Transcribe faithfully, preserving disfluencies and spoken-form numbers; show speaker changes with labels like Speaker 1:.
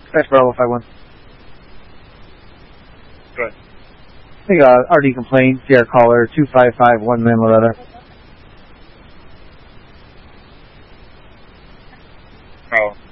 Speaker 1: That's Bravo five one.
Speaker 2: Go ahead.
Speaker 1: I think uh, R D complaint, Sierra caller, two five five one man Loretta.
Speaker 2: Oh.